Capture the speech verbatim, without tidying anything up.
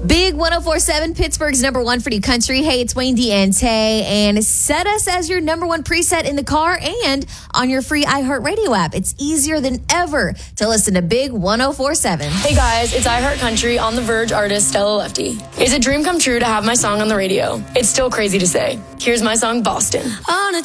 Big one oh four point seven, Pittsburgh's number one for new country. Hey, it's Wayne D and Tay, and set us as your number one preset in the car and on your free iHeartRadio app. It's easier than ever to listen to Big one oh four point seven. Hey guys, it's iHeart Country on The Verge artist Stella Lefty. It's a dream come true to have my song on the radio. It's still crazy to say. Here's my song, Boston. On a